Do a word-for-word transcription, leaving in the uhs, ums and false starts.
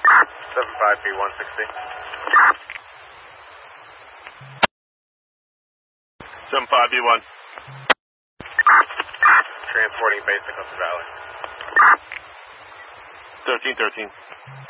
seven five B one sixty. seven five B one. Transporting basic up the valley. thirteen thirteen.